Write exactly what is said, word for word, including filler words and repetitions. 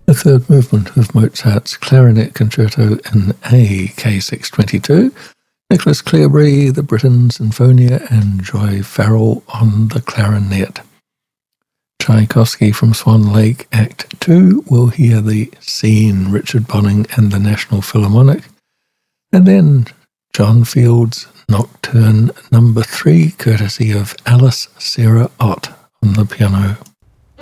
The third movement of Mozart's Clarinet Concerto in A, K six twenty-two, Nicholas Cleobury, the Britten Sinfonia, and Joy Farrell on the clarinet. Tchaikovsky from Swan Lake, Act two, we'll hear the Scene, Richard Bonning and the National Philharmonic, and then John Field's Nocturne number three, courtesy of Alice Sarah Ott on the piano.